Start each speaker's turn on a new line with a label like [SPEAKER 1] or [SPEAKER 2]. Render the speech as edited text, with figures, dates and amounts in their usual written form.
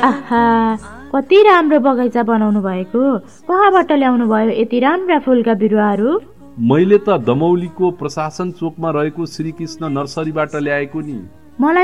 [SPEAKER 1] आहा, कति राम्रो बगैँचा बनाउनु भएको। कहाँबाट ल्याउनु भयो यति राम्रा फुलका बिरुवाहरू?
[SPEAKER 2] मैले त दमौलीको प्रशासन चोकमा रहेको श्रीकृष्ण नर्सरीबाट ल्याएको नि।
[SPEAKER 1] मलाई